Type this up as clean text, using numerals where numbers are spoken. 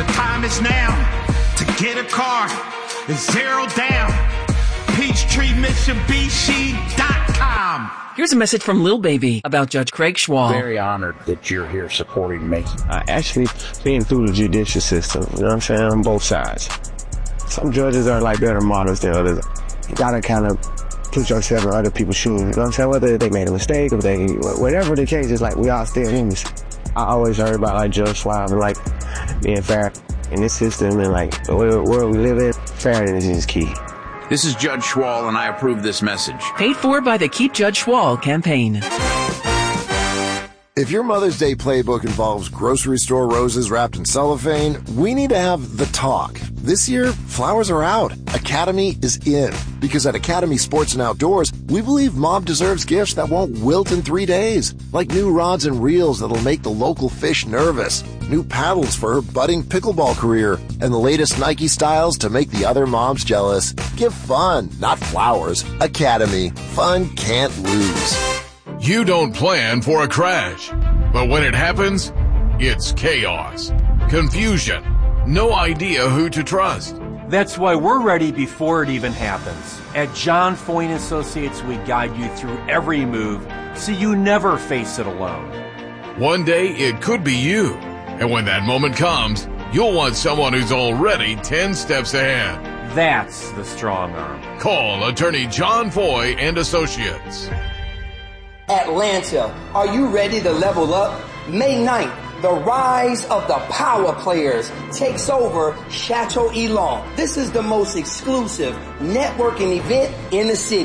The time is now to get a car. It's zero down. PeachtreeMitsubishi.com. Here's a message from Lil Baby about Judge Craig Schwal. Very honored that you're here supporting me. Actually, being through the judicial system, you know what I'm saying, on both sides. Some judges are like better models than others. You gotta kind of put yourself in other people's shoes, you know what I'm saying? Whether they made a mistake or whatever the case is, like, we all still humans. I always heard about, like, Judge Schwab and, like, being fair in this system and, like, the world we live in. Fairness is key. This is Judge Schwal, and I approve this message. Paid for by the Keep Judge Schwal campaign. If your Mother's Day playbook involves grocery store roses wrapped in cellophane, we need to have the talk. This year, flowers are out. Academy is in. Because at Academy Sports and Outdoors, we believe Mom deserves gifts that won't wilt in 3 days. Like new rods and reels that'll make the local fish nervous. New paddles for her budding pickleball career. And the latest Nike styles to make the other moms jealous. Give fun, not flowers. Academy. Fun can't lose. You don't plan for a crash, but when it happens, it's chaos, confusion, no idea who to trust. That's why we're ready before it even happens. At John Foyne Associates, we guide you through every move so you never face it alone. One day, it could be you. And when that moment comes, you'll want someone who's already 10 steps ahead. That's the strong arm. Call attorney John Foy and Associates. Atlanta, are you ready to level up? May 9th, the Rise of the Power Players takes over Chateau Elan. This is the most exclusive networking event in the city.